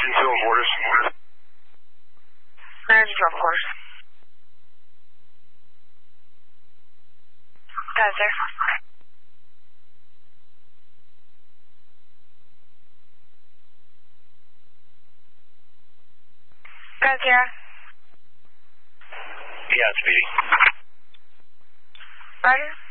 Emergency 12 orders. Emergency 12 orders. Got it, sir. Got it, Sierra. Yeah, it's Speedy. Roger.